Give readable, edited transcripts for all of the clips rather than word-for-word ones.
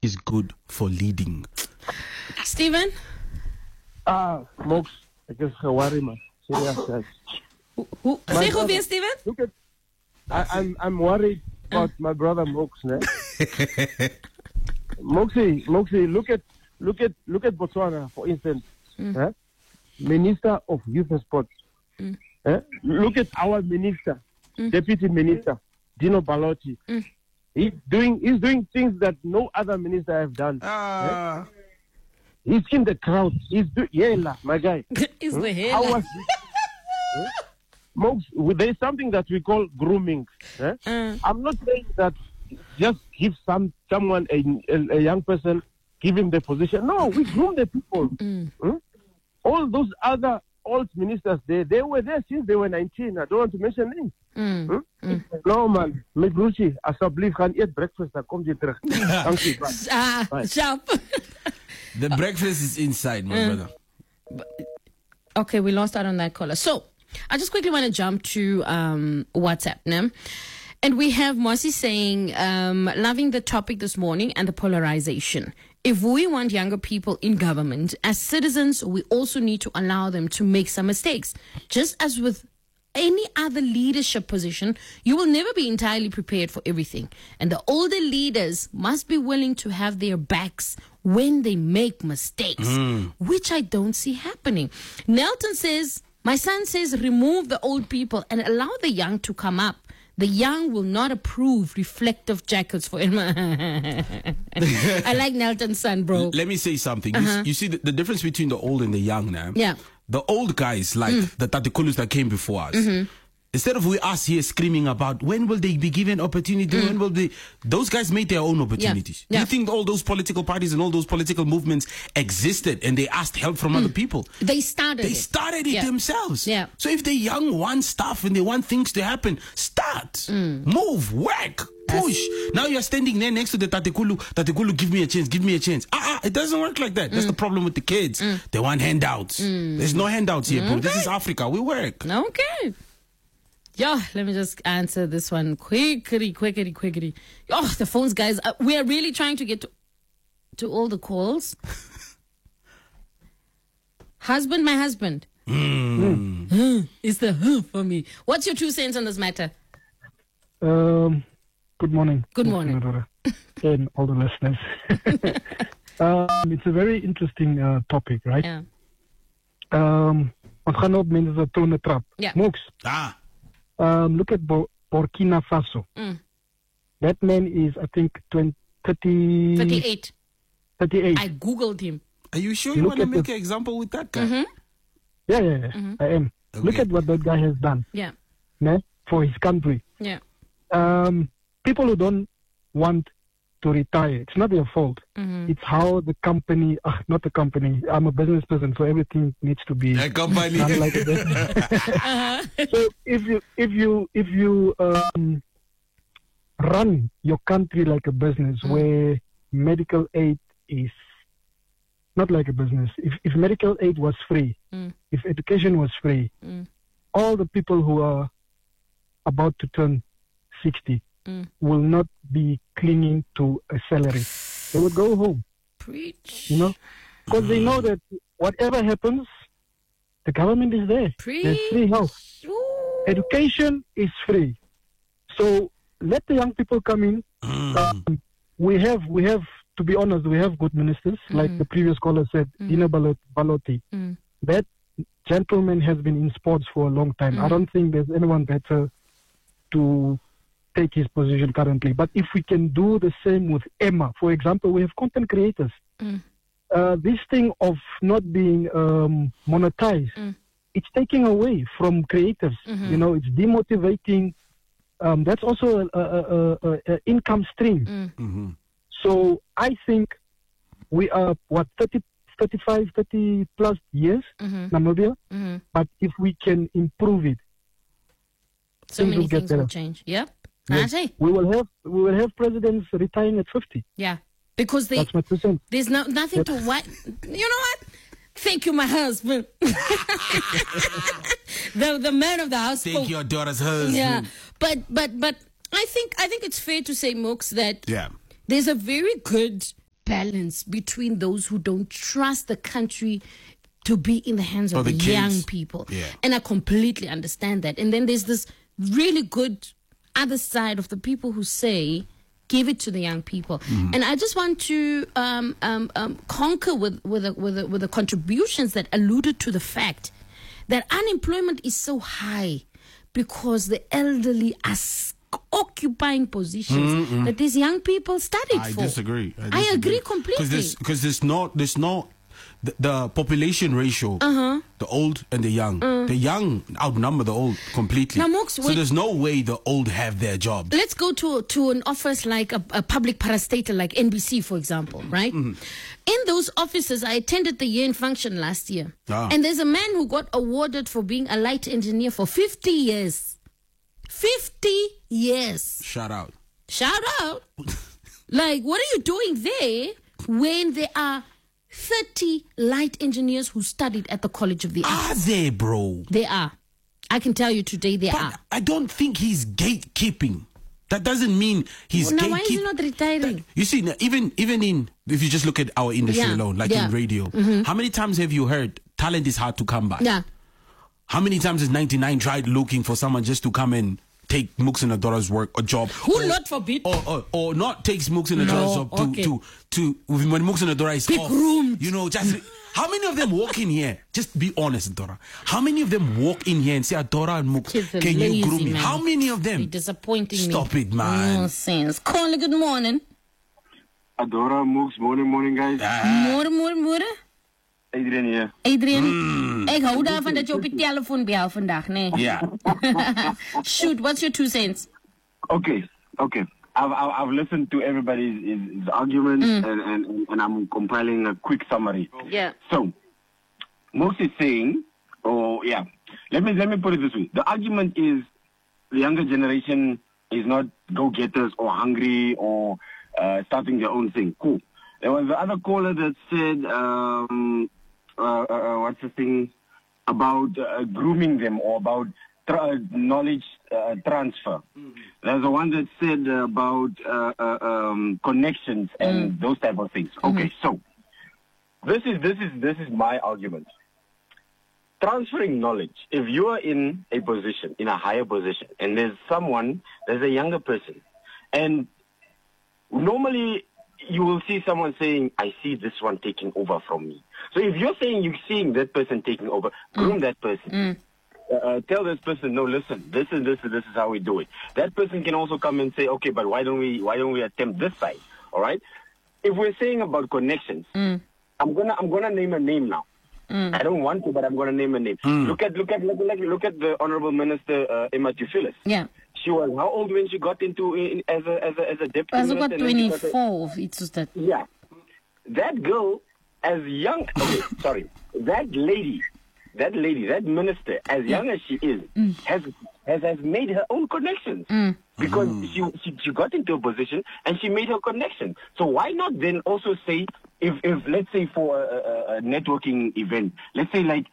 is good for leading? Stephen? Mox, I guess worry, man. Serious, guys. Say who is Stephen? Look at, I'm worried about my brother Mox, ne? Moxie, look at Botswana, for instance. Eh? Minister of Youth and Sports. Eh? Look at our minister, deputy minister, Dino Balotti. He's doing things that no other minister have done. Eh? He's in the crowd. My guy. He's the hell. How was it? Mox, there's something that we call grooming. Eh? I'm not saying that just give someone a young person, give him the position. No, we groom the people. All those other old ministers, they were there since they were 19. I don't want to mention names. No, man. Megruchi, as I believe, can eat breakfast. I come to Thank you. Bye. Sharp. The breakfast is inside, my brother. Okay, we lost out on that caller. So, I just quickly want to jump to WhatsApp now. And we have Mosi saying, loving the topic this morning and the polarization. If we want younger people in government, as citizens, we also need to allow them to make some mistakes. Just as with any other leadership position, you will never be entirely prepared for everything. And the older leaders must be willing to have their backs when they make mistakes, which I don't see happening. Nelton says, my son says, remove the old people and allow the young to come up. The young will not approve reflective jackets for him. I like Nelton's son, bro. Let me say something. You see the difference between the old and the young now? Yeah. The old guys, like the Tatikulus that came before us, instead of us here screaming about when will they be given opportunity, when will they, those guys made their own opportunities. Do you think all those political parties and all those political movements existed and they asked help from other people? They started it themselves. Yeah. So if the young want stuff and they want things to happen, start, move, work, push. Now you're standing there next to the Tatekulu, give me a chance. It doesn't work like that. That's the problem with the kids. They want handouts. There's no handouts here, bro. This is Africa. We work. Okay. Yeah, let me just answer this one quickly. Oh, the phones, guys. We are really trying to get to all the calls. My husband. It's the for me. What's your 2 cents on this matter? Good morning. Good morning. And all the listeners. It's a very interesting topic, right? Yeah. Ons gaan op mense se tone trap. Yeah. Mox. Look at Burkina Faso. That man is, I think, 38. 38. I googled him. Are you sure you want to make an example with that guy? Yeah. I am. Okay. Look at what that guy has done. Yeah. For his country. Yeah. People who don't want to retire, it's not their fault. It's how the company, not the company. I'm a business person, so everything needs to be a company. Done like a business. So if you run your country like a business, where medical aid is not like a business. If medical aid was free, if education was free, all the people who are about to turn 60 will not be clinging to a salary. They would go home. Preach. Because they know that whatever happens, the government is there. Preach. There's free health. Ooh. Education is free. So let the young people come in. We have, to be honest, we have good ministers, like the previous caller said, Dino Balotti. That gentleman has been in sports for a long time. I don't think there's anyone better to take his position currently. But if we can do the same with Emma, for example, we have content creators. This thing of not being monetized, it's taking away from creatives. It's demotivating. That's also an income stream. So I think we are, 30 plus years, Namibia. But if we can improve it, so many things will change. Yep. Yes. We will have presidents retiring at 50. Yeah. Because that's my percent. There's nothing to what. You know what? Thank you, my husband. the man of the house. Thank your daughter's husband. Yeah. But I think it's fair to say, Mooks, that there's a very good balance between those who don't trust the country to be in the hands of the kids. young people. Yeah. And I completely understand that. And then there's this really good other side of the people who say, give it to the young people. And I just want to conquer with the contributions that alluded to the fact that unemployment is so high because the elderly are occupying positions that these young people studied for. I disagree. I agree completely. Because there's no the population ratio, the old and the young. The young outnumber the old completely. Now, Mooks, so there's no way the old have their job. Let's go to an office like a public parastatal like NBC, for example, right? In those offices, I attended the year-end function last year. And there's a man who got awarded for being a light engineer for 50 years. 50 years. Shout out. Like, what are you doing there when there are 30 light engineers who studied at the College of the Arts? Are they, bro? They are. I can tell you today they are. I don't think he's gatekeeping. That doesn't mean he's Now, gatekeeping. why is he not retiring? You see, even in, if you just look at our industry alone, like in radio, how many times have you heard talent is hard to come by? Yeah. How many times has 99 tried looking for someone just to come and take Mooks and Adora's work or job? Who, Lord forbid? Or not takes Mooks and Adora's job to when Mooks and Adora is Big off. room. You know, just how many of them walk in here? Just be honest, Adora. How many of them walk in here and say, Adora and Mooks, Kids are can you groom lazy, me? man. How many of them? You're disappointing me. Stop it, man. Nonsense. Caller, good morning. Adora, Mooks, morning, guys. Môre. Adrian hier. Adrian, ek hou daarvan dat jy op die telefoon bel vandag, nee. Yeah. Shoot, what's your 2 cents? Okay. I've listened to everybody's his arguments and I'm compiling a quick summary. Yeah. So, Mooks is saying, let me put it this way. The argument is the younger generation is not go-getters or hungry or starting their own thing. Cool. There was the other caller that said, what's the thing about grooming them or about knowledge transfer. There's the one that said about connections and those type of things. Okay, so this is my argument. Transferring knowledge. If you are in a position, in a higher position, and there's a younger person, and normally you will see someone saying, I see this one taking over from me. So if you're saying you're seeing that person taking over, groom that person. Tell this person, no, listen, this is how we do it. That person can also come and say, okay, but why don't we attempt this side? All right. If we're saying about connections, I'm gonna name a name now. I don't want to, but I'm gonna name a name. Look at the Honorable Minister Emma Tufilis. Yeah. She was how old when she got into as a deputy I minister? got 24. It's just that. Yeah. That girl, as young, that lady, that minister, as young as she is, has made her own connections because she got into a position and she made her connection. So why not then also say if let's say for a networking event, let's say like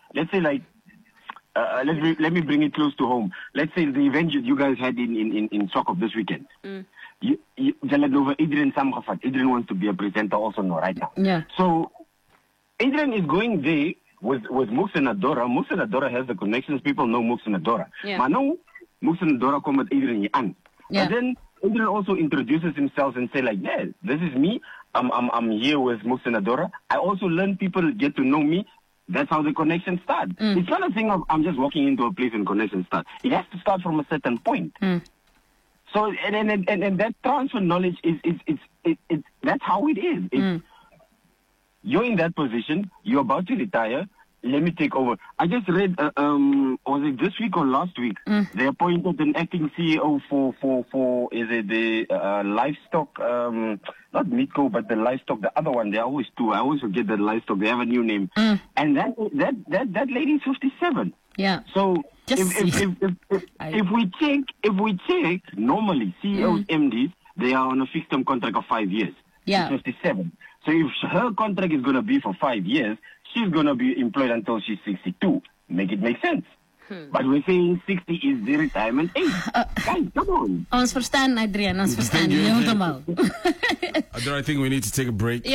let me bring it close to home. Let's say the event you guys had in Sokop this weekend. Adrian Samgafat. Adrian wants to be a presenter also right now. Yeah. So Adrian is going there with Mooks and Adora. Mooks and Adora has the connections. People know Mooks and Adora. Yeah. But now Mooks and Adora come with Adrian Yan. Yeah. And then Adrian also introduces himself and say like, yeah, this is me. I'm here with Mooks and Adora. I also learn people get to know me. That's how the connection starts. It's not a thing of I'm just walking into a place and connection starts. It has to start from a certain point. So and that transfer knowledge is that's how it is. You're in that position. You're about to retire. Let me take over. I just read, was it this week or last week? They appointed an acting CEO for is it the livestock, not Mitco, but the livestock, the other one. They always do. I always forget the livestock. They have a new name. And that lady is 57. Yeah. So Just if we check normally CEOs, MDs, they are on a fixed term contract of 5 years. Yeah. She's 57. So if her contract is going to be for 5 years, she's going to be employed until she's 62. Make it make sense. But we're saying 60 is the retirement age. Guys, come on. Ons verstaan, Adrian. Ons verstaan. Thank you, Heeltemal. I think we need to take a break.